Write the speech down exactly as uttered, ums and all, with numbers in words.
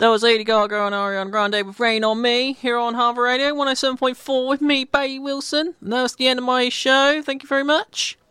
That was Lady Gaga and Ariana Grande with Rain on Me here on Harbour Radio one oh seven point four with me, Bay Wilson. And that's the end of my show. Thank you very much.